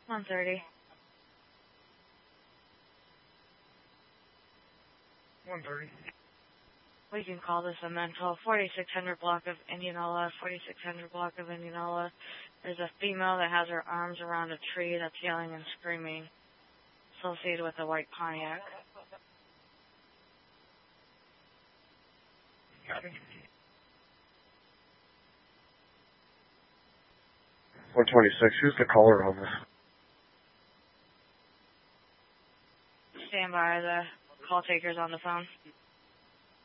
130. 130. We can call this a mental. 4600 block of Indianola, 4600 block of Indianola. There's a female that has her arms around a tree that's yelling and screaming, associated with a white Pontiac. Copy. 126, who's the caller on this? Stand by, the call taker's on the phone.